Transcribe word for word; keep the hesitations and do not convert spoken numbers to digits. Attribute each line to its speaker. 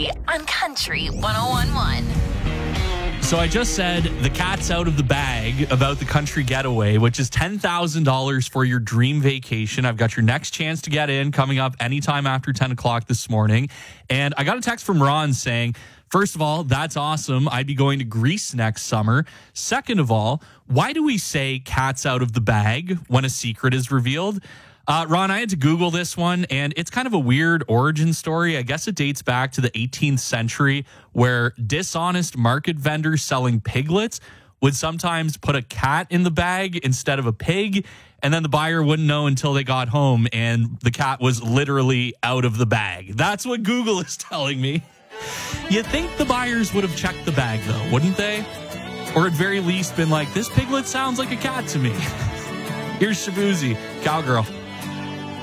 Speaker 1: Shabuzi on Country one oh one point one.
Speaker 2: So I just said the cat's out of the bag about the country getaway, which is ten thousand dollars for your dream vacation. I've got your next chance to get in coming up anytime after ten o'clock this morning. And I got a text from Ron saying, first of all, that's awesome. I'd be going to Greece next summer. Second of all, why do we say cat's out of the bag when a secret is revealed? Uh, Ron, I had to Google this one, and it's kind of a weird origin story. I guess it dates back to the eighteenth century, where dishonest market vendors selling piglets would sometimes put a cat in the bag instead of a pig, and then the buyer wouldn't know until they got home, and the cat was literally out of the bag. That's what Google is telling me. You'd think the buyers would have checked the bag, though, wouldn't they? Or at very least been like, this piglet sounds like a cat to me. Here's Shabuzi, Cowgirl.